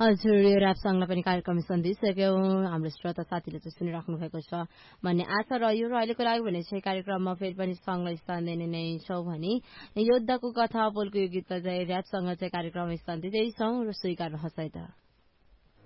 हजुर, यो ऱ्याप सङलाई पनि कार्यक्रम सन्धिसक्यौँ। हाम्रो श्रोता साथीले चाहिँ सुनिराख्नु भएको छ भन्ने आशा रह्यो र अहिलेको लागि भने चाहिँ कार्यक्रममा फेरि पनि सङलाई स्थान दिने नै छौँ भने योद्धाको कथा बोलको यो गीतलाई चाहिँ ऱ्यापसँग चाहिँ कार्यक्रम स्थान दिँदैछौँ र स्वीकार्नुहोस् है त।